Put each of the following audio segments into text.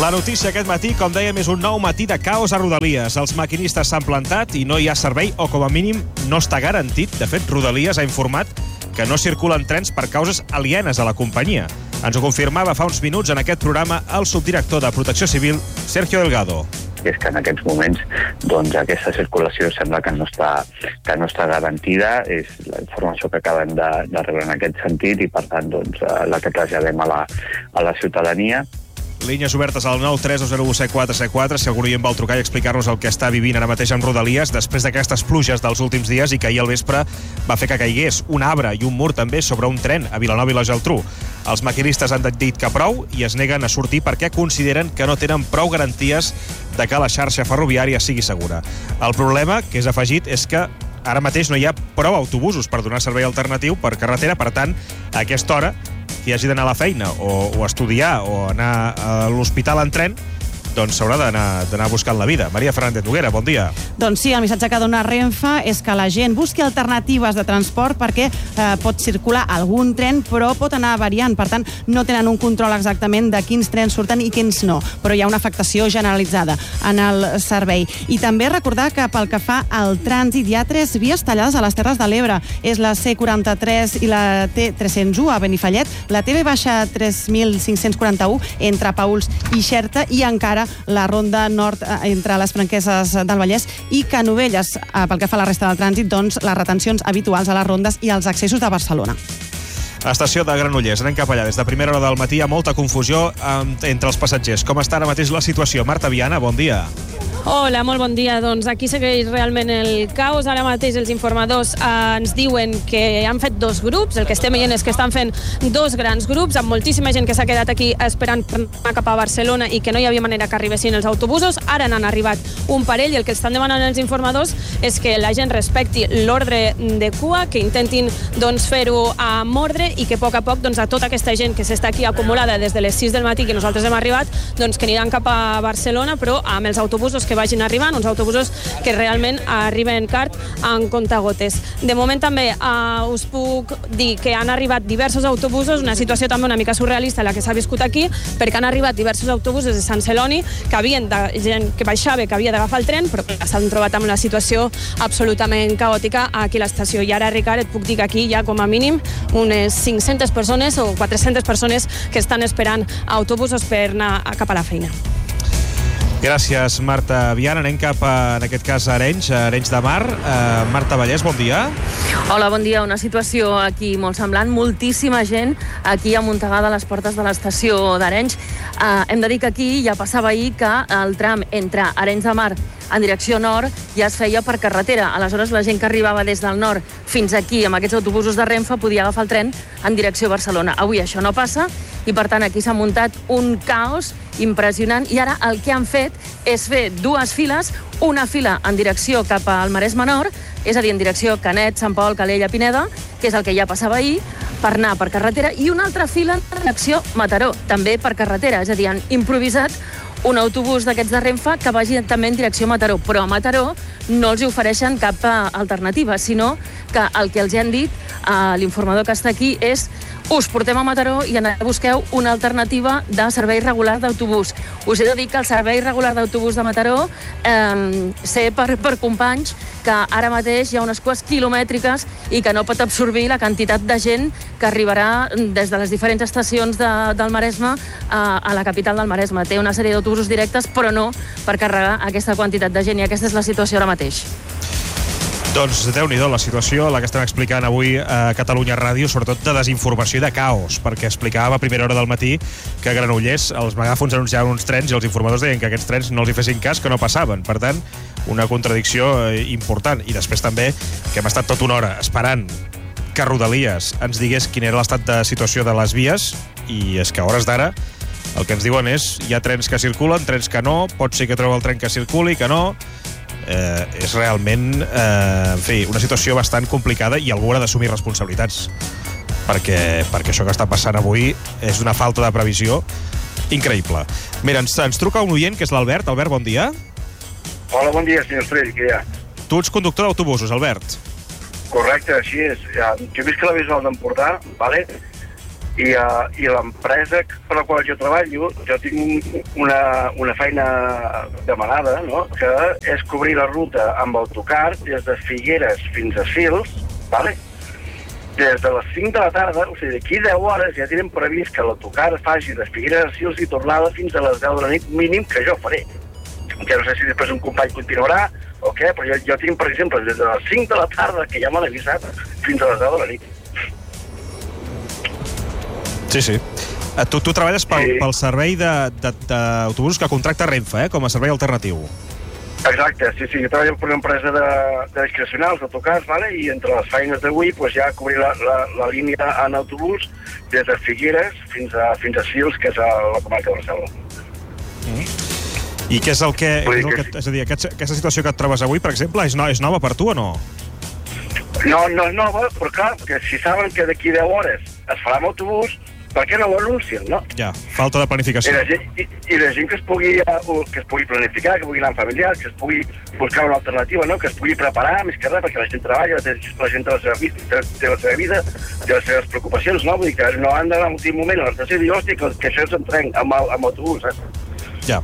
La notícia aquest matí, com dèiem, és un nou matí de caos a Rodalies. Els maquinistes s'han plantat i no hi ha servei, o com a mínim no està garantit. De fet, Rodalies ha informat que no circulen trens per causes alienes a la companyia. Ens ho confirmava fa uns minuts en aquest programa el subdirector de Protecció Civil, Sergio Delgado. És que en aquests moments aquesta circulació sembla que no està garantida. És la informació que acabem de rebre en aquest sentit i, per tant, la que traslladem a la ciutadania. Línies obertes al 932017474 si algú hi en vol trucar i explicar-nos el que està vivint ara mateix amb Rodalies després d'aquestes pluges dels últims dies i que ahir al vespre va fer que caigués un arbre i un mur també sobre un tren a Vilanova i la Geltrú. Els maquinistes han dit que prou i es neguen a sortir perquè consideren que no tenen prou garanties de que la xarxa ferroviària sigui segura. El problema, que és afegit, és que ara mateix no hi ha prou autobusos per donar servei alternatiu per carretera, per tant, a aquesta hora qui hagi d'anar a la feina o estudiar o anar a l'hospital en tren, doncs s'haurà d'anar buscant la vida. Maria Fernández Noguera, bon dia. Doncs sí, el missatge que dona Renfe és que la gent busqui alternatives de transport perquè pot circular algun tren, però pot anar variant. Per tant, no tenen un control exactament de quins trens surten i quins no, però hi ha una afectació generalitzada en el servei. I també recordar que pel que fa al trànsit hi ha 3 vies tallades a les Terres de l'Ebre. És la C43 i la T301 a Benifallet, la TV-3541 entre Paüls i Xerta i encara la ronda nord entre les Franqueses del Vallès i Canovelles. Pel que fa a la resta del trànsit, doncs, les retencions habituals a les rondes i als accessos de Barcelona. Estació de Granollers, anem cap allà. Des de primera hora del matí hi ha molta confusió entre els passatgers. Com està ara mateix la situació? Marta Viana, bon dia. Hola, molt bon dia. Doncs aquí segueix realment el caos. Ara mateix els informadors ens diuen que han fet 2 grups. El que estem veient és que estan fent 2 grans grups, amb moltíssima gent que s'ha quedat aquí esperant per anar cap a Barcelona i que no hi havia manera que arribessin els autobusos. Ara n'han arribat un parell i el que estan demanant els informadors és que la gent respecti l'ordre de cua, que intentin fer-ho amb ordre i que a poc, a tota aquesta gent que s'està aquí acumulada des de les 6 del matí que nosaltres hem arribat, que aniran cap a Barcelona, però amb els autobusos que vagin arribant, uns autobusos que realment arriben tard en comptagotes. De moment també us puc dir que han arribat diversos autobusos, una situació també una mica surrealista la que s'ha viscut aquí, perquè han arribat diversos autobusos de Sant Celoni que havien de gent que baixava, que havia d'agafar el tren, però s'han trobat amb una situació absolutament caòtica aquí a l'estació. I ara, Ricard, et puc dir que aquí hi ha com a mínim unes 500 persones o 400 persones que estan esperant autobusos per anar cap a la feina. Gràcies, Marta Viana. Anem cap, en aquest cas, a Arenys de Mar. Marta Vallès, bon dia. Hola, bon dia. Una situació aquí molt semblant. Moltíssima gent aquí amuntegada a les portes de l'estació d'Arenys. Hem de dir que aquí ja passava ahir que el tram entre Arenys de Mar en direcció nord ja es feia per carretera. Aleshores, la gent que arribava des del nord fins aquí amb aquests autobusos de Renfe podia agafar el tren en direcció a Barcelona. Avui això no passa i, per tant, aquí s'ha muntat un caos impressionant i ara el que han fet és fer 2 files, una fila en direcció cap al Maresme Nord, és a dir, en direcció Canet, Sant Pol, Calella, Pineda, que és el que ja passava ahir, per anar per carretera, i una altra fila en direcció Mataró, també per carretera, és a dir, han improvisat un autobús d'aquests de Renfe que vagi també en direcció a Mataró, però a Mataró no els ofereixen cap alternativa, sinó que el que els han dit l'informador que està aquí és: us portem a Mataró i busqueu una alternativa de servei regular d'autobús. Us he de dir que el servei regular d'autobús de Mataró sé per companys que ara mateix hi ha unes cues quilomètriques i que no pot absorbir la quantitat de gent que arribarà des de les diferents estacions del Maresme a la capital del Maresme. Té una sèrie d'autobusos directes, però no per carregar aquesta quantitat de gent, i aquesta és la situació ara mateix. Doncs Déu-n'hi-do la situació, la que estem explicant avui a Catalunya Ràdio, sobretot de desinformació i de caos, perquè explicàvem a primera hora del matí que a Granollers els megàfons anunciaven uns trens i els informadors deien que aquests trens no els hi fessin cas, que no passaven. Per tant, una contradicció important. I després també que hem estat tota una hora esperant que Rodalies ens digués quin era l'estat de situació de les vies, i és que a hores d'ara el que ens diuen és hi ha trens que circulen, trens que no, pot ser que trobeu el tren que circuli, que no. És realment, en fi, una situació bastant complicada i algú ha d'assumir responsabilitats, perquè això que està passant avui és una falta de previsió increïble. Mira, ens truca un oient, que és l'Albert. Albert, bon dia. Hola, bon dia, senyor Estrell, què hi ha? Tu ets conductor d'autobusos, Albert. Correcte, així és. Jo visc a la Bisbal d'Empordà, vale? I l'empresa per la qual jo treballo, jo tinc una feina demanada, no?, que és cobrir la ruta amb autocar des de Figueres fins a Sils, vale? Des de les 5 de la tarda, o sigui, d'aquí 10 hores ja tenen previst que l'autocar faci de Figueres a Sils i tornada fins a les 10 de la nit mínim, que jo faré. Que no sé si després un company continuarà o què, però jo tinc, per exemple, des de les 5 de la tarda, que ja m'han avisat, fins a les 10 de la nit. Sí. Tu treballes pel servei d'autobusos que contracta Renfe, com a servei alternatiu. Exacte, sí. Jo treballo per una empresa de discrecionals, d'autocars, vale? I entre les feines d'avui ja cobrir la línia en autobús des de Figueres fins a Sils, que és a la comarca de Barcelona. I què és el que... És a dir, aquesta situació que et trobes avui, per exemple, és nova per tu o no? No és nova, però clar, que si saben que d'aquí 10 hores es farà amb autobús, per què no ho anuncien, no? Ja, falta de planificació. I la gent que es pugui planificar, que pugui anar amb familiars, que es pugui buscar una alternativa, no?, que es pugui preparar, més que res, perquè la gent treballa, la gent té la seva vida, té les seves preocupacions, no? Vull dir que no han d'anar en l'últim moment a l'estació i dir, hòstia, que això és en tren, amb autobús, Ja.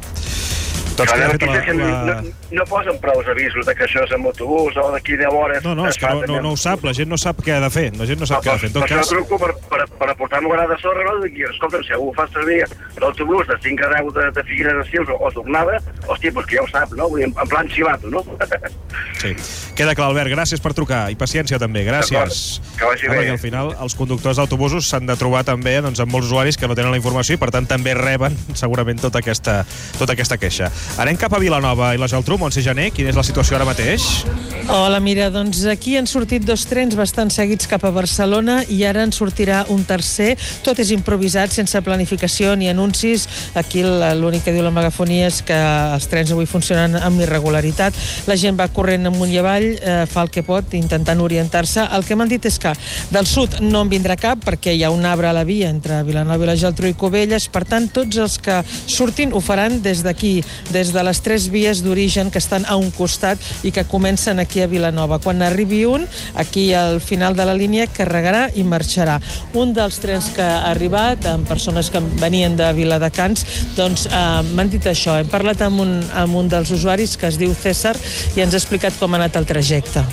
No posen prou avisos que això és amb autobús o d'aquí 10 hores... No, és que no ho sap, la gent no sap què ha de fer. La gent no sap què ha de fer. Per això truco per aportar-me una de sorra, no? I escolta'm, si algú fa servir l'autobús de 5 a 10 de Figueres a Sils o tornada, hòstia, doncs que ja ho sap, no? Vull dir, en plan xivato, no? Sí. Queda clar, Albert, gràcies per trucar. I paciència, també. Gràcies. Que vagi bé. Perquè al final els conductors d'autobusos s'han de trobar també amb molts usuaris que no tenen la informació i, per tant, també reben segurament tota aquesta queixa. Anem cap a Vilanova i la Geltrú, Montse Jané. Quina és la situació ara mateix? Hola, mira, doncs aquí han sortit 2 trens bastant seguits cap a Barcelona i ara en sortirà un tercer. Tot és improvisat, sense planificació ni anuncis. Aquí l'únic que diu la megafonia és que els trens avui funcionen amb irregularitat. La gent va corrent amunt i avall, fa el que pot, intentant orientar-se. El que m'han dit és que del sud no en vindrà cap, perquè hi ha un arbre a la via entre Vilanova i la Geltrú i Cubelles. Per tant, tots els que surtin ho faran des d'aquí, des de les 3 vies d'origen que estan a un costat i que comencen aquí a Vilanova. Quan arribi un, aquí al final de la línia, carregarà i marxarà. Un dels trens que ha arribat, amb persones que venien de Viladecans, doncs m'han dit això. Hem parlat amb un dels usuaris que es diu César i ens ha explicat com ha anat el trajecte.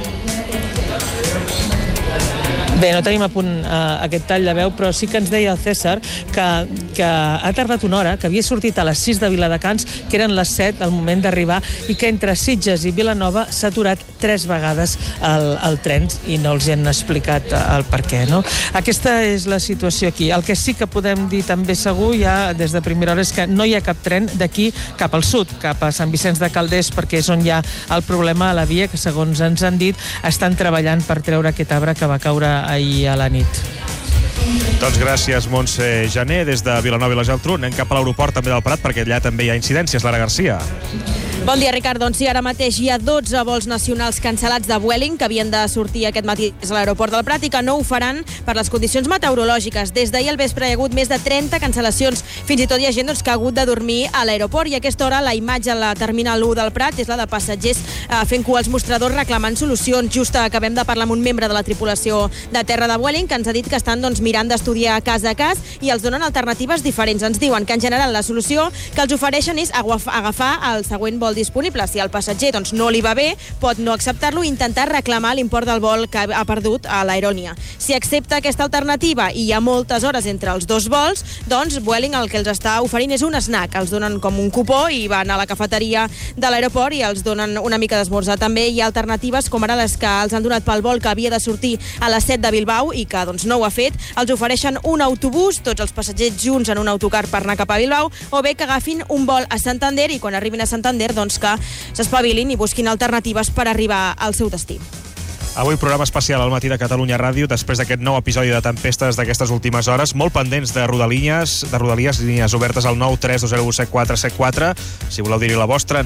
Bé, no tenim a punt aquest tall de veu, però sí que ens deia el César que ha tardat una hora, que havia sortit a les 6 de Viladecans, que eren les 7 al moment d'arribar, i que entre Sitges i Vilanova s'ha aturat 3 vegades el tren i no els han explicat el per què, no? Aquesta és la situació aquí. El que sí que podem dir també segur ja des de primera hora és que no hi ha cap tren d'aquí cap al sud, cap a Sant Vicenç de Calders, perquè és on hi ha el problema a la via, que segons ens han dit estan treballant per treure aquest arbre que va caure ahir a la nit. Doncs gràcies, Montse Jané, des de Vilanova i la Geltrú. Anem cap a l'aeroport també del Prat, perquè allà també hi ha incidències. Lara Garcia. Bon dia, Ricard. Doncs sí, ara mateix hi ha 12 vols nacionals cancel·lats de Vueling que havien de sortir aquest matí a l'aeroport del Prat i que no ho faran per les condicions meteorològiques. Des d'ahir al vespre hi ha hagut més de 30 cancel·lacions. Fins i tot hi ha gent que ha hagut de dormir a l'aeroport i a aquesta hora la imatge a la terminal 1 del Prat és la de passatgers fent cua als mostradors reclamant solucions. Just acabem de parlar amb un membre de la tripulació de terra de Vueling que ens ha dit que estan mirant d'estudiar cas a cas i els donen alternatives diferents. Ens diuen que en general la solució que els ofereixen és agafar el següent vol disponible. Si al passatger no li va bé, pot no acceptar-lo i intentar reclamar l'import del vol que ha perdut a l'aerònia. Si accepta aquesta alternativa i hi ha moltes hores entre els dos vols, doncs Vueling el que els està oferint és un snack. Els donen com un cupó i van a la cafeteria de l'aeroport i els donen una mica d'esmorzar. També hi ha alternatives com ara les que els han donat pel vol que havia de sortir a les 7 de Bilbao i que no ho ha fet. Els ofereixen un autobús, tots els passatgers junts en un autocar per anar cap a Bilbao, o bé que agafin un vol a Santander i quan arribin a Santander que s'espavilin i busquin alternatives per arribar al seu destí. Avui programa especial al matí de Catalunya Ràdio després d'aquest nou episodi de tempestes d'aquestes últimes hores, molt pendents de Rodalies, línies obertes al 932017474, si voleu dir-hi la vostra,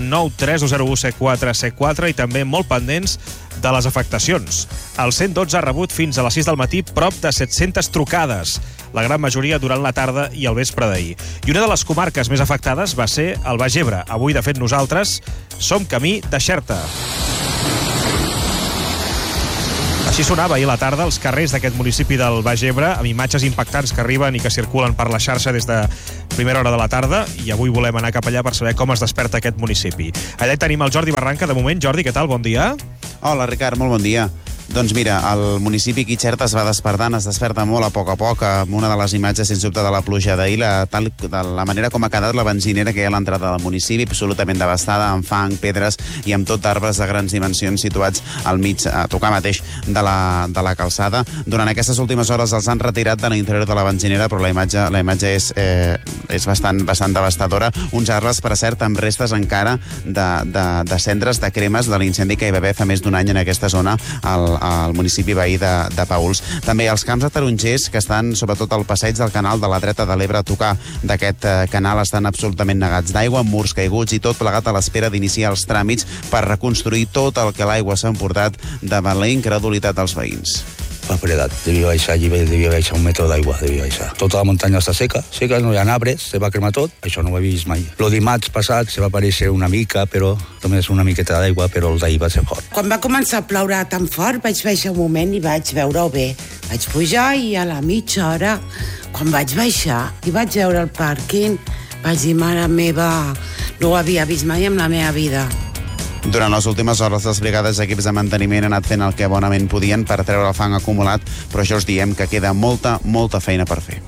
932017474, i també molt pendents de les afectacions. El 112 ha rebut fins a les 6 del matí prop de 700 trucades, la gran majoria durant la tarda i el vespre d'ahir. I una de les comarques més afectades va ser el Baix Ebre. Avui, de fet, nosaltres som camí de Xerta. Així Així sonava ahir a la tarda els carrers d'aquest municipi del Baix Ebre, amb imatges impactants que arriben i que circulen per la xarxa des de primera hora de la tarda, i avui volem anar cap allà per saber com es desperta aquest municipi. Allà hi tenim el Jordi Barranca. De moment, Jordi, què tal? Bon dia. Hola, Ricard, molt bon dia. Doncs mira, el municipi Quitxerta es va despertant, es desperta molt a poc, amb una de les imatges, sens dubte, de la pluja d'ahir, de la manera com ha quedat la benzinera que hi ha a l'entrada del municipi, absolutament devastada, amb fang, pedres i amb tot arbres de grans dimensions situats al mig, a tocar mateix de la calçada. Durant aquestes últimes hores els han retirat de l'interior de la benzinera, però la imatge és bastant devastadora. Uns arbres, per cert, amb restes encara de cendres, de cremes de l'incendi que hi va haver fa més d'un any en aquesta zona, al municipi veí de Paüls. També els camps de tarongers, que estan sobretot al passeig del canal de la dreta de l'Ebre, a tocar d'aquest canal, estan absolutament negats d'aigua, amb murs caiguts i tot plegat a l'espera d'iniciar els tràmits per reconstruir tot el que l'aigua s'ha emportat davant la incredulitat dels veïns. La paredat, devia baixar 1 metre d'aigua, devia baixar. Tota la muntanya està seca, no hi ha arbres, se va cremar tot, això no ho he vist mai. El dimarts passat se va aparèixer una mica, però només una miqueta d'aigua, però el d'ahir va ser fort. Quan va començar a ploure tan fort, vaig baixar un moment i vaig veure-ho bé. Vaig pujar i a la mitja hora, quan vaig baixar i vaig veure el pàrquing, vaig dir, mare meva, no ho havia vist mai en la meva vida. Durant les últimes hores, les brigades d'equips de manteniment han anat fent el que bonament podien per treure el fang acumulat, però això us diem que queda molta feina per fer.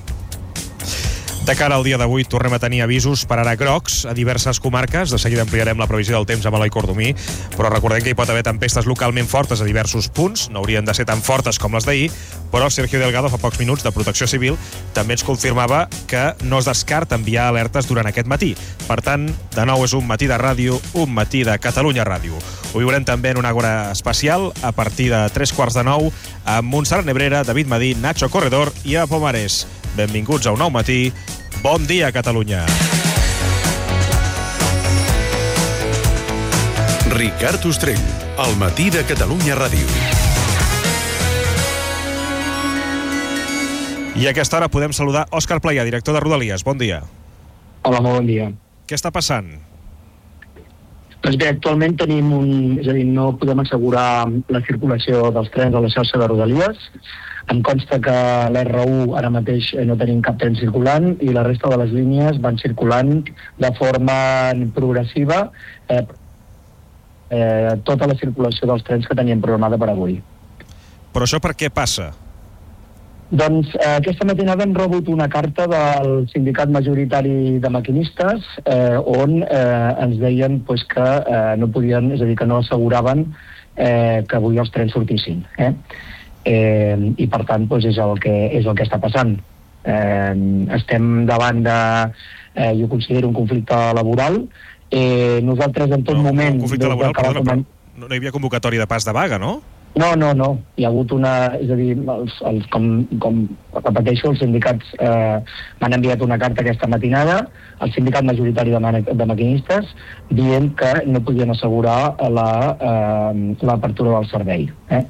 De cara al dia d'avui tornem a tenir avisos per ara grocs a diverses comarques. De seguida ampliarem la previsió del temps amb Eloi Cordomí, però recordem que hi pot haver tempestes localment fortes a diversos punts. No haurien de ser tan fortes com les d'ahir, però Sergio Delgado fa pocs minuts de Protecció Civil també ens confirmava que no es descarta enviar alertes durant aquest matí. Per tant, de nou és un matí de ràdio, un matí de Catalunya Ràdio. Ho viurem també en una hora especial a partir de 8:45 amb Montserrat Nebrera, David Madí, Nacho Corredor i a Pomares. Benvinguts a un nou matí. Bon dia, Catalunya. Ricard Ostrell, al matí de Catalunya Ràdio. I a aquesta hora podem saludar Òscar Playà, director de Rodalies. Bon dia. Hola, molt bon dia. Què està passant? Doncs bé, actualment no podem assegurar la circulació dels trens a la xarxa de Rodalies. Em consta que l'R1 ara mateix no tenim cap tren circulant i la resta de les línies van circulant de forma progressiva tota la circulació dels trens que teníem programada per avui. Però això per què passa? Doncs aquesta matinada hem rebut una carta del sindicat majoritari de maquinistes on ens deien que no podien, és a dir, que no asseguraven que avui els trens sortissin. I per tant és el que està passant. Estem davant de, jo considero, un conflicte laboral. Nosaltres en tot moment... Un conflicte laboral, perdona, no hi havia convocatòria de pas de vaga, no? No. Hi ha hagut una... És a dir, com repeteixo, els sindicats m'han enviat una carta aquesta matinada, el sindicat majoritari de maquinistes, dient que no podien assegurar l'apertura del servei.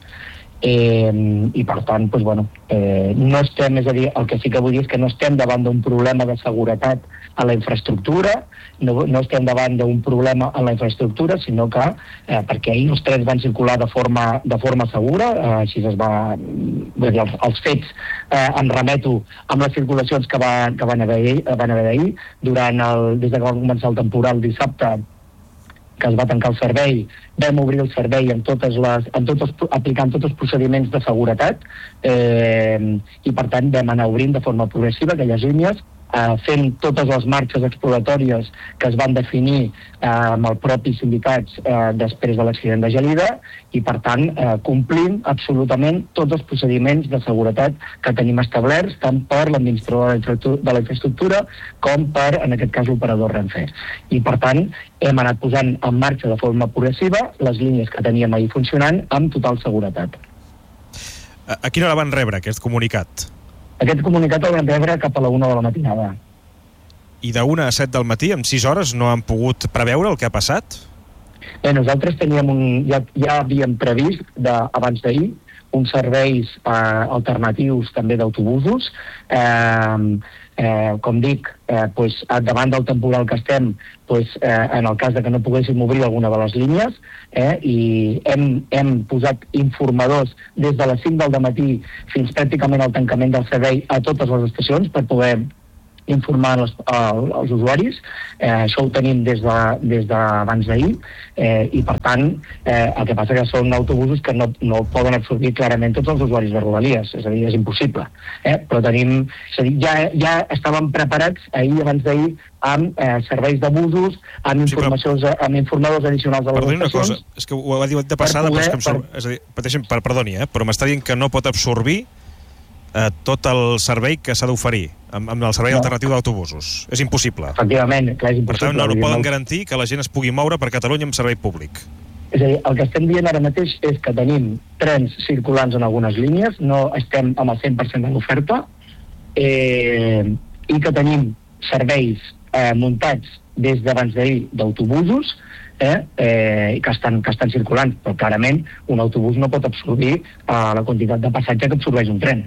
I per tant, no estem, és a dir, el que sí que vull dir és que no estem davant d'un problema de seguretat a la infraestructura, no estem davant d'un problema a la infraestructura, sinó que, perquè ahir els trens van circular de forma segura, així es va... Els fets em remeto amb les circulacions que van haver d'ahir, des que va començar el temporal dissabte, que es va tancar el servei, vam obrir el servei aplicant tots els procediments de seguretat i per tant vam anar obrint de forma progressiva aquelles línies, fent totes les marxes exploratòries que es van definir amb els propis sindicats després de l'accident de Gelida i per tant complint absolutament tots els procediments de seguretat que tenim establerts tant per l'administrador de la infraestructura com per, en aquest cas, l'operador Renfe. I per tant hem anat posant en marxa de forma progressiva les línies que teníem ahir funcionant amb total seguretat. A quina hora van rebre aquest comunicat? Aquest comunicat el vam rebre cap a la 1 de la matinada. I de 1 a 7 del matí, en 6 hores, no han pogut preveure el que ha passat? Bé, nosaltres teníem ja havíem previst abans d'ahir uns serveis alternatius també d'autobusos. com dic, davant del temporal que estem, en el cas de que no poguéssim obrir alguna de les línies, i hem posat informadors des de les 5 del dematí fins pràcticament al tancament del servei a totes les estacions per poder informar els usuaris. Això ho tenim des d'abans d'ahir, i per tant el que passa que són autobusos que no poden absorbir clarament tots els usuaris de Rodalies, és a dir, és impossible, però tenim, és a dir, ja estàvem preparats ahir abans d'ahir amb serveis de busos, amb informadors addicionals de les estacions. Perdoni una cosa, és que ho ha dit de passada, és a dir, perdoni, però m'està dient que no pot absorbir tot el servei que s'ha d'oferir amb el servei alternatiu d'autobusos. És impossible. Efectivament, clar, és impossible. Per tant, no poden garantir que la gent es pugui moure per Catalunya amb servei públic. És a dir, el que estem dient ara mateix és que tenim trens circulants en algunes línies, no estem amb el 100% de l'oferta, i que tenim serveis muntats des d'abans d'ahir d'autobusos, que estan circulant, però clarament un autobús no pot absorbir la quantitat de passatge que absorbeix un tren.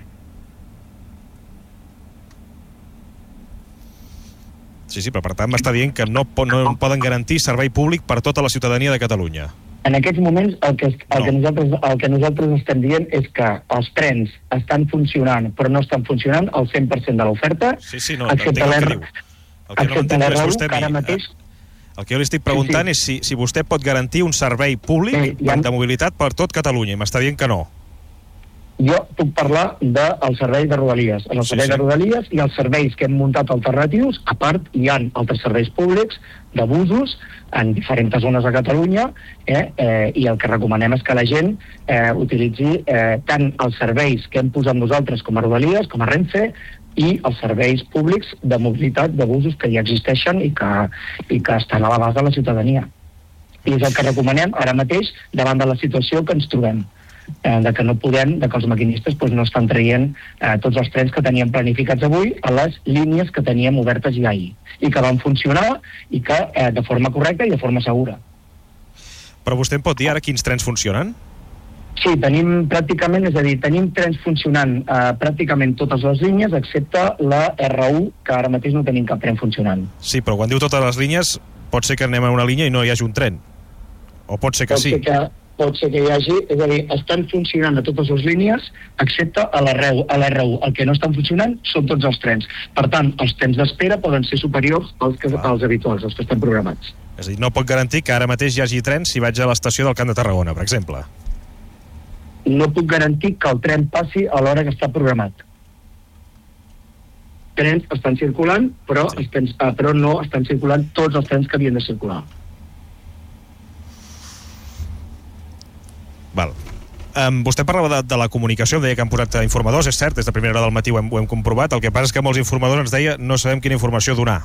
Sí, però per tant m'està dient que no poden garantir servei públic per tota la ciutadania de Catalunya. En aquests moments el que nosaltres estem dient és que els trens estan funcionant, però no estan funcionant al 100% de l'oferta. Sí, no, entenc el que diu. El que no m'entén és vostè a mi. El que jo li estic preguntant és si vostè pot garantir un servei públic de mobilitat per tot Catalunya, i m'està dient que no. Jo puc parlar del servei de Rodalies. En el servei de Rodalies i els serveis que hem muntat alternatius, a part hi ha altres serveis públics de busos en diferents zones de Catalunya, i el que recomanem és que la gent utilitzi tant els serveis que hem posat nosaltres com a Rodalies, com a Renfe, i els serveis públics de mobilitat de busos que ja existeixen i que estan a l'abast de la ciutadania. I és el que recomanem ara mateix davant de la situació que ens trobem, de que els maquinistes no estan traient tots els trens que teníem planificats avui a les línies que teníem obertes ja ahir, i que van funcionar i que de forma correcta i de forma segura. Però vostè em pot dir ara quins trens funcionen? Sí, tenim pràcticament, és a dir, tenim trens funcionant pràcticament totes les línies, excepte la R1, que ara mateix no tenim cap tren funcionant. Sí, però quan diu totes les línies, pot ser que anem a una línia i no hi hagi un tren. O pot ser que sí. Pot ser que hi hagi, és a dir, estan funcionant a totes les línies, excepte a l'R1. El que no estan funcionant són tots els trens. Per tant, els temps d'espera poden ser superiors als habituals, els que estan programats. És a dir, no pot garantir que ara mateix hi hagi trens si vaig a l'estació del Camp de Tarragona, per exemple. No puc garantir que el tren passi a l'hora que està programat. Trens estan circulant, però no estan circulant tots els trens que havien de circular. Val. Vostè parlava de la comunicació, em deia que han posat informadors, és cert, des de primera hora del matí ho hem comprovat, el que passa és que molts informadors ens deia no sabem quina informació donar.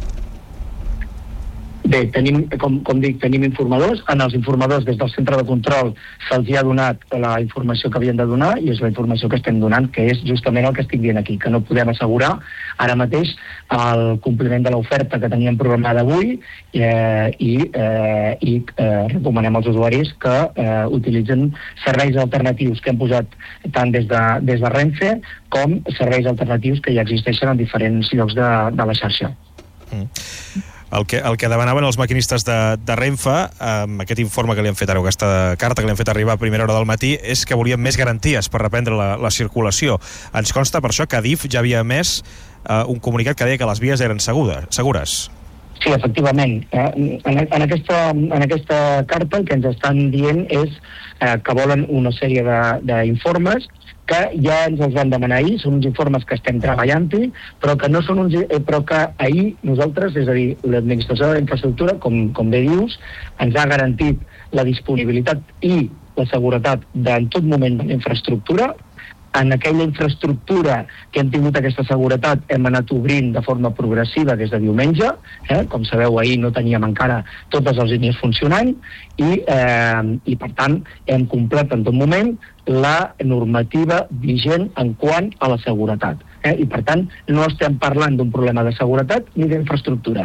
Bé, com dic, tenim informadors. En els informadors des del centre de control se'ls ha donat la informació que havien de donar, i és la informació que estem donant, que és justament el que estic dient aquí, que no podem assegurar ara mateix el compliment de l'oferta que teníem programada avui, i recomanem als usuaris que utilitzen serveis alternatius que hem posat tant des de Renfe com serveis alternatius que ja existeixen en diferents llocs de la xarxa. El que demanaven els maquinistes de Renfe, amb aquest informe que li han fet ara, aquesta carta que li han fet arribar a primera hora del matí, és que volien més garanties per reprendre la circulació. Ens consta per això que Adif ja havia emès un comunicat que deia que les vies eren segures. Sí, efectivament. En aquesta carta el que ens estan dient és que volen una sèrie d'informes que ja ens els van demanar ahir, són uns informes que estem treballant-hi, però que ahir nosaltres, és a dir, l'administració de la infraestructura, com bé dius, ens ha garantit la disponibilitat i la seguretat en tot moment de la infraestructura. En aquella infraestructura que hem tingut aquesta seguretat hem anat obrint de forma progressiva des de diumenge. Com sabeu, ahir no teníem encara totes les línies funcionant i per tant hem complert en tot moment la normativa vigent en quant a la seguretat. I per tant no estem parlant d'un problema de seguretat ni d'infraestructura.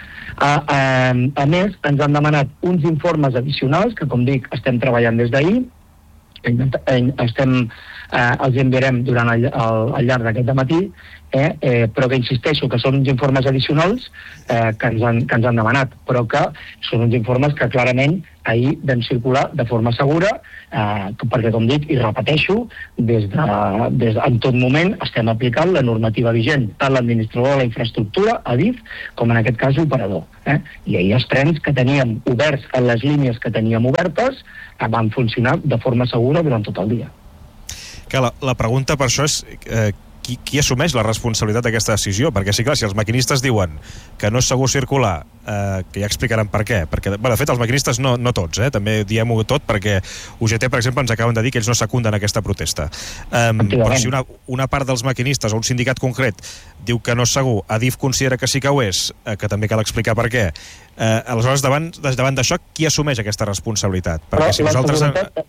A més, ens han demanat uns informes addicionals que, com dic, estem treballant des d'ahir. Estem els enviarem durant al llarg d'aquest dematí, però que insisteixo que són uns informes addicionals que ens han demanat, però que són uns informes que clarament ahir vam circular de forma segura, perquè, com dic, i repeteixo, en tot moment estem aplicant la normativa vigent, tant l'administrador de la infraestructura, Adif, com en aquest cas l'operador. I ahir els trens que teníem oberts en les línies que teníem obertes van funcionar de forma segura durant tot el dia. Que la pregunta per això és qui assumeix la responsabilitat d'aquesta decisió? Perquè sí, clar, si els maquinistes diuen que no és segur circular, que ja explicaran per què, perquè, de fet, els maquinistes no tots, també diem-ho tot, perquè UGT, per exemple, ens acaben de dir que ells no secunden aquesta protesta. Però si una part dels maquinistes o un sindicat concret diu que no és segur, Adif considera que sí que ho és, que també cal explicar per què, aleshores, davant d'això, qui assumeix aquesta responsabilitat? Perquè si nosaltres...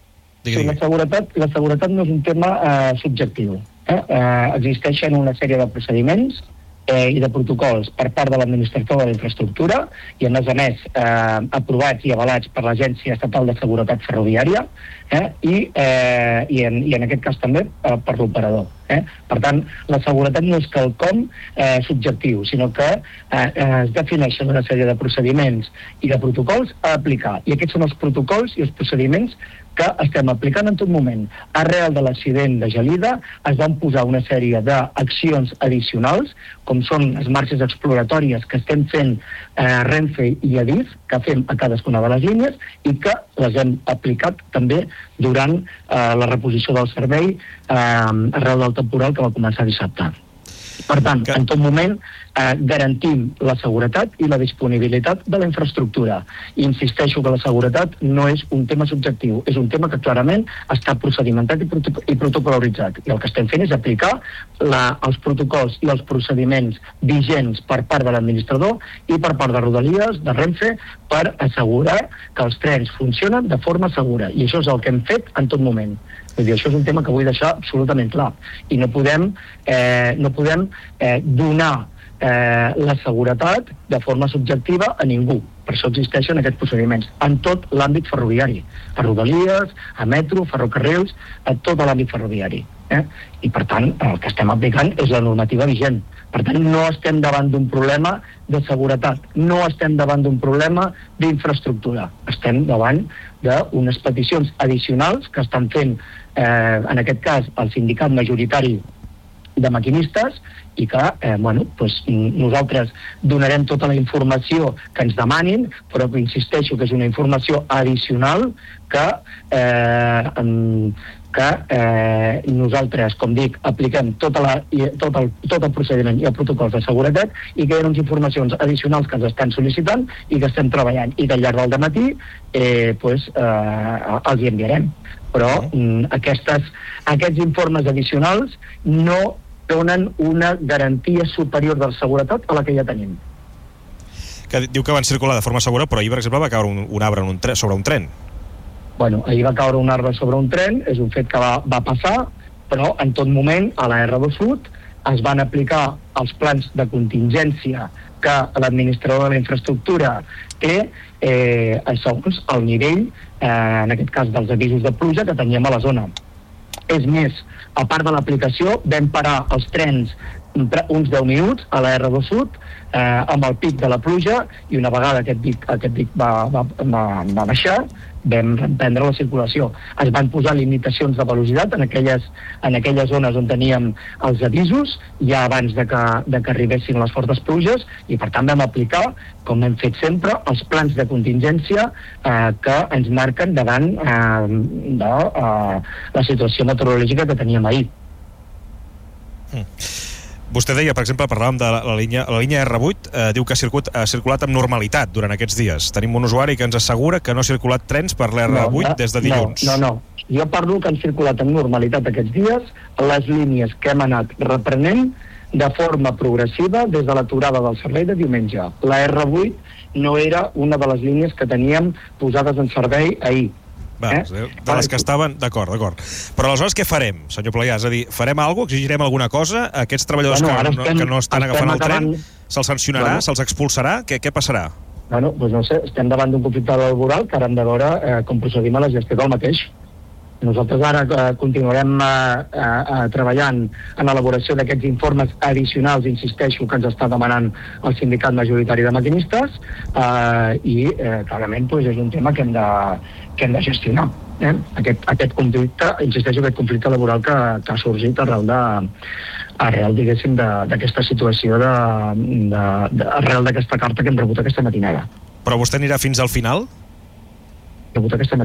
La seguretat no és un tema subjectiu. Existeixen una sèrie de procediments i de protocols per part de l'administrador de la infraestructura i, a més, aprovats i avalats per l'Agència Estatal de Seguretat Ferroviària i en aquest cas també per l'operador. Per tant, la seguretat no és quelcom subjectiu, sinó que es defineixen una sèrie de procediments i de protocols a aplicar. I aquests són els protocols i els procediments que estem aplicant en tot moment. Arrel de l'accident de Gelida es van posar una sèrie d'accions addicionals, com són les marxes exploratòries que estem fent Renfe i Adif, que fem a cadascuna de les línies, i que les hem aplicat també durant la reposició del servei arrel del temporal que va començar dissabte. Per tant, en tot moment garantim la seguretat i la disponibilitat de la infraestructura. I insisteixo que la seguretat no és un tema subjectiu, és un tema que clarament està procedimentat i protocol·laritzat. I el que estem fent és aplicar els protocols i els procediments vigents per part de l'administrador i per part de Rodalies, de Renfe, per assegurar que els trens funcionen de forma segura. I això és el que hem fet en tot moment. Vull dir, això és un tema que vull deixar absolutament clar. I no podem donar la seguretat de forma subjectiva a ningú. Per això existeixen aquests procediments en tot l'àmbit ferroviari, a Rodalies, a metro, ferrocarrils, a tot l'àmbit ferroviari. I, per tant, el que estem aplicant és la normativa vigent. Per tant, no estem davant d'un problema de seguretat, no estem davant d'un problema d'infraestructura. Estem davant d'unes peticions addicionals que estan fent, en aquest cas, el sindicat majoritari de maquinistes, i que nosaltres donarem tota la informació que ens demanin, però que insisteixo que és una informació addicional que nosaltres, com dic, apliquem tot el procediment i el protocol de seguretat, i que hi ha unes informacions addicionals que ens estan sol·licitant i que estem treballant, i al llarg del dematí els hi enviarem. Però aquests informes addicionals no donen una garantia superior de seguretat a la que ja tenim. Que diu que van circular de forma segura, però ahir, per exemple, va caure un arbre sobre un tren. Bueno, ahir va caure un arbre sobre un tren, és un fet que va passar, però en tot moment a la R2 Sud es van aplicar els plans de contingència que l'administrador de la infraestructura té segons el nivell, en aquest cas dels avisos de pluja que teníem a la zona. És més, a part de l'aplicació, vam parar els trens uns 10 minuts a la R2 Sud amb el pic de la pluja, i una vegada aquest pic va baixar, vam reprendre la circulació. Es van posar limitacions de velocitat en aquelles zones on teníem els avisos, ja abans de que arribessin les fortes pluges, i per tant vam aplicar, com hem fet sempre, els plans de contingència que ens marquen davant de la situació meteorològica que teníem ahir. Vostè deia, per exemple, parlàvem de la línia R8, diu que ha circulat amb normalitat durant aquests dies. Tenim un usuari que ens assegura que no ha circulat trens per l'R8 des de dilluns. No. Jo parlo que han circulat amb normalitat aquests dies les línies que hem anat reprenent de forma progressiva des de l'aturada del servei de diumenge. La R8 no era una de les línies que teníem posades en servei ahir. De les que estaven... D'acord. Però aleshores què farem, senyor Playà? És a dir, farem alguna cosa? Exigirem alguna cosa? Aquests treballadors que no estan agafant el tren, se'ls sancionarà? Se'ls expulsarà? Què passarà? No sé, estem davant d'un conflicte laboral que ara hem de veure com procedim a la gestió del mateix. Nosaltres ara continuarem treballant en l'elaboració d'aquests informes addicionals, insisteixo, que ens està demanant el sindicat majoritari de maquinistes, i clarament és un tema que hem de gestionar. Aquest conflicte, insisteixo, aquest conflicte laboral que ha sorgit arrel, diguéssim, d'aquesta situació, arrel d'aquesta carta que hem rebut aquesta matinada. Però vostè anirà fins al final? Rebut aquesta matinada.